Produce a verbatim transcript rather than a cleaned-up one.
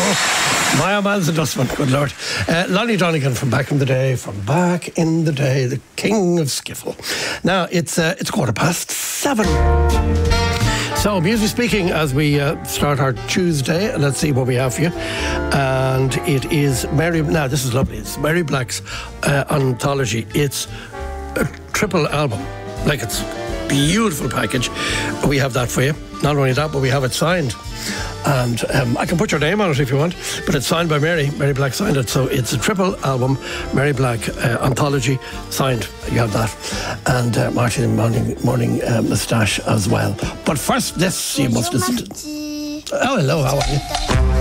Oh, Maya Miles and Dustman, good Lord. Uh, Lonnie Donegan from back in the day, from back in the day, the king of skiffle. Now, it's uh, it's quarter past seven. So, music speaking, as we uh, start our Tuesday, let's see what we have for you. And it is Mary, now this is lovely, it's Mary Black's uh, anthology. It's a triple album, like it's beautiful package. We have that for you. Not only that, but we have it signed. And um, I can put your name on it if you want, but it's signed by Mary. Mary Black signed it. So it's a triple album, Mary Black uh, anthology, signed. You have that. And uh, Martin Morning, morning uh, Moustache as well. But first, this you must listen to. Oh, hello, how are you?